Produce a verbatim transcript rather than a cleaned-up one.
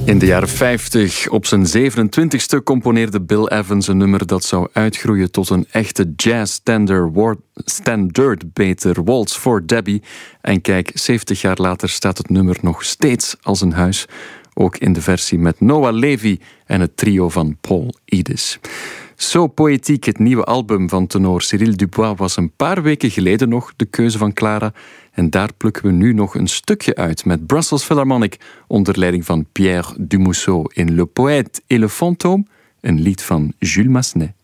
In de jaren vijftig, op zijn zevenentwintigste, componeerde Bill Evans een nummer dat zou uitgroeien tot een echte jazz-standard, standard beter Waltz for Debbie. En kijk, zeventig jaar later staat het nummer nog steeds als een huis. Ook in de versie met Noah Levy en het trio van Paul Edis. Zo poëtiek, het nieuwe album van tenor Cyril Dubois was een paar weken geleden nog de keuze van Clara. En daar plukken we nu nog een stukje uit met Brussels Philharmonic onder leiding van Pierre Dumousseau in Le Poète et le Fantôme, een lied van Jules Massenet.